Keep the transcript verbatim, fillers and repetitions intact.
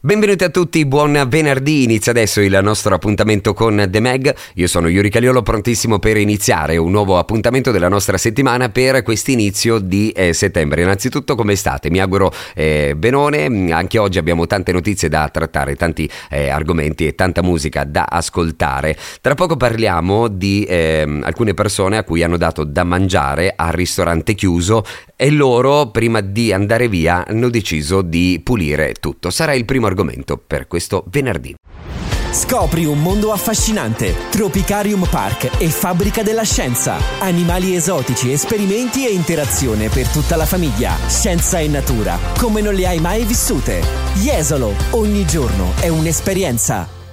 Benvenuti a tutti, buon venerdì, inizia adesso il nostro appuntamento con The Mag. Io sono Yuri Caliolo, prontissimo per iniziare un nuovo appuntamento della nostra settimana per quest'inizio di eh, settembre. Innanzitutto come state? Mi auguro eh, benone, anche oggi abbiamo tante notizie da trattare, tanti eh, argomenti e tanta musica da ascoltare. Tra poco parliamo di eh, alcune persone a cui hanno dato da mangiare al ristorante chiuso e loro prima di andare via hanno deciso di pulire tutto. Sarà il primo argomento per questo venerdì. Scopri un mondo affascinante. Tropicarium Park e Fabbrica della Scienza. Animali esotici, esperimenti e interazione per tutta la famiglia. Scienza e natura, come non le hai mai vissute. Jesolo, ogni giorno è un'esperienza.